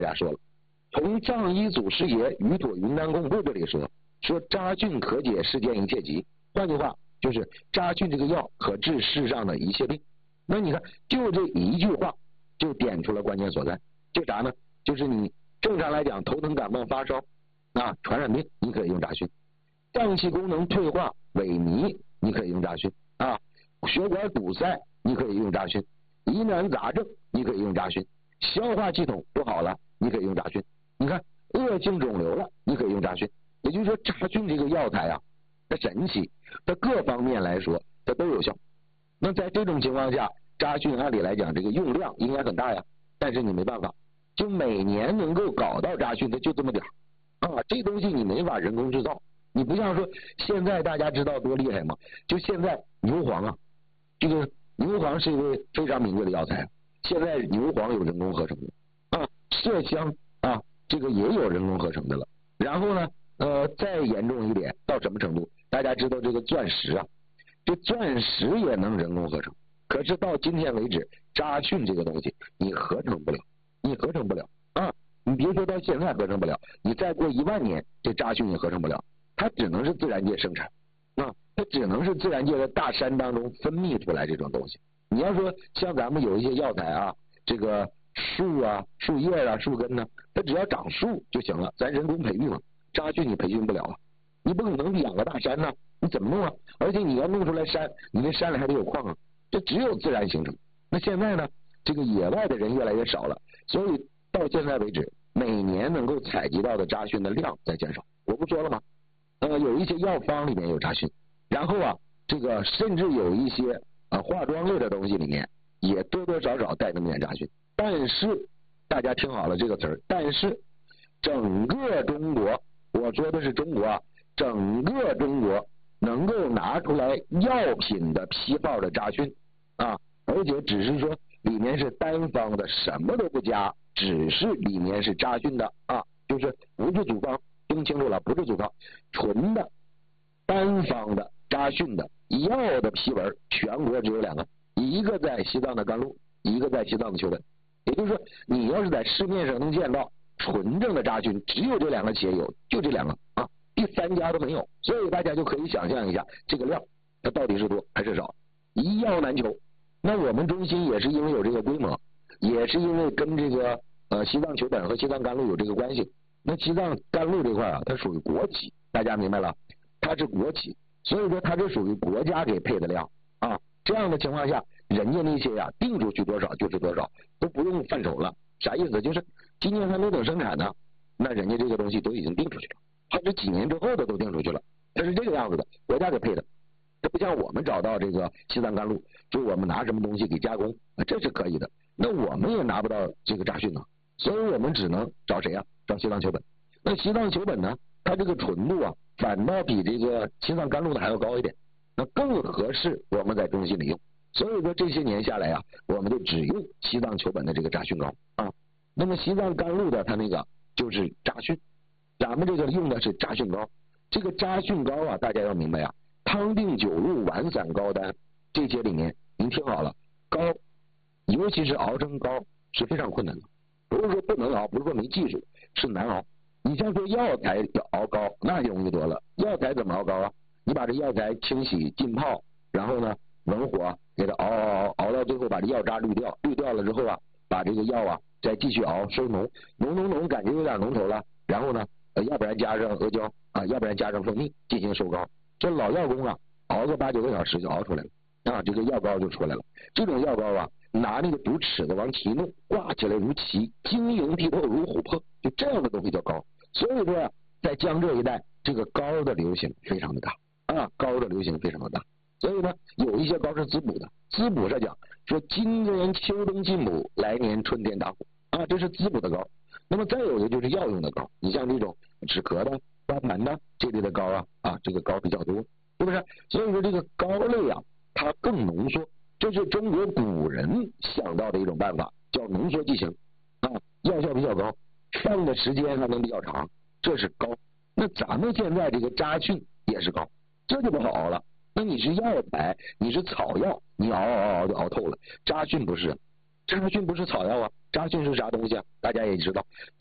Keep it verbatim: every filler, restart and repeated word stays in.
大家说了，从藏医祖师爷于妥云南公布这里说，说扎菌可解世间一切疾，换句话就是扎菌这个药可治世上的一切病。那你看，就这一句话就点出了关键所在，就啥呢？就是你正常来讲，头疼感冒发烧啊，传染病你可以用扎菌，脏器功能退化萎靡你可以用扎菌啊，血管堵塞你可以用扎菌，疑难杂症你可以用扎菌，消化系统不好了你可以用扎菌，你看恶性肿瘤了你可以用扎菌。也就是说，扎菌这个药材啊，它神奇，它各方面来说它都有效。那在这种情况下，扎菌按理来讲这个用量应该很大呀，但是你没办法，就每年能够搞到扎菌的就这么点儿啊，这东西你没法人工制造。你不像说现在大家知道多厉害吗？就现在牛黄啊，这个牛黄是一个非常名贵的药材，现在牛黄有人工合成的啊，麝香啊，这个也有人工合成的了。然后呢，呃，再严重一点到什么程度？大家知道这个钻石啊，这钻石也能人工合成，可是到今天为止，扎菌这个东西你合成不了，你合成不了啊！你别说到现在合成不了，你再过一万年，这扎菌也合成不了，它只能是自然界生产啊，它只能是自然界的大山当中分泌出来这种东西。你要说像咱们有一些药材啊，这个树啊、树叶啊、树根呢、啊，它只要长树就行了，咱人工培育嘛。扎菌你培训不了啊，你不可能养个大山呢、啊，你怎么弄啊？而且你要弄出来山，你这山里还得有矿啊，这只有自然形成。那现在呢，这个野外的人越来越少了，所以到现在为止，每年能够采集到的扎菌的量在减少。我不说了吗？呃，有一些药方里面有扎菌，然后啊，这个甚至有一些啊化妆类的东西里面也多多少少带那么点扎菌。但是大家听好了这个词儿，但是整个中国。我说的是中国啊，整个中国能够拿出来药品的批号的扎菌啊，而且只是说里面是单方的，什么都不加，只是里面是扎菌的啊，就是不是组方，听清楚了，不是组方，纯的单方的扎菌的药的批文，全国只有两个，一个在西藏的甘露，一个在西藏的丘本。也就是说，你要是在市面上能见到纯正的扎菌，只有这两个企业有，就这两个啊，第三家都没有，所以大家就可以想象一下这个量它到底是多还是少，一药难求。那我们中心也是因为有这个规模，也是因为跟这个呃西藏丘本和西藏甘露有这个关系。那西藏甘露这块啊，它属于国企，大家明白了，它是国企，所以说它是属于国家给配的量啊。这样的情况下，人家那些呀、啊、定出去多少就是多少，都不用犯愁了。啥意思？就是今年还没等生产呢，那人家这个东西都已经定出去了，它是几年之后的都定出去了，它是这个样子的，国家给配的。这不像我们找到这个西藏甘露，就我们拿什么东西给加工，这是可以的。那我们也拿不到这个扎菌呢，所以我们只能找谁啊？找西藏丘本。那西藏丘本呢，它这个纯度啊，反倒比这个西藏甘露的还要高一点，那更合适我们在中心里用。所以说这些年下来啊，我们就只用西藏丘本的这个扎菌膏啊。那么西藏甘露的它那个就是扎菌，咱们这个用的是扎菌膏。这个扎菌膏啊，大家要明白啊，汤定九入丸散膏丹这些里面，您听好了，膏尤其是熬成膏是非常困难的，不是说不能熬，不是说没技术，是难熬。你像说药材要熬膏，那就容易多了。药材怎么熬膏啊？你把这药材清洗浸泡，然后呢文火给它熬熬熬熬到最后，把这药渣滤掉，滤掉了之后啊，把这个药啊再继续熬，收浓，浓浓浓，感觉有点浓稠了，然后呢，呃，要不然加上阿胶啊，要不然加上蜂蜜进行收膏。这老药工啊，熬个八九个小时就熬出来了啊，这个药膏就出来了。这种药膏啊，拿那个竹尺子往起弄，挂起来如旗，晶莹剔透如琥珀，就这样的东西叫膏。所以说啊，在江浙一带，这个膏的流行非常的大啊，膏的流行非常的大。所以呢，有一些膏是滋补的，滋补上讲说今年秋冬进补，来年春天打虎啊，这是滋补的膏。那么再有的就是药用的膏，你像这种止咳的、关门的这类的膏啊，啊，这个膏比较多，是不是？所以说这个膏类啊，它更浓缩，这是中国古人想到的一种办法，叫浓缩剂型啊，药效比较高，放的时间还能比较长，这是膏。那咱们现在这个扎菌也是膏，这就不好熬了。那你是药材，你是草药，你熬熬熬熬就熬透了。扎菌不是， 扎菌不是草药啊，扎菌是啥东西啊？大家也知道，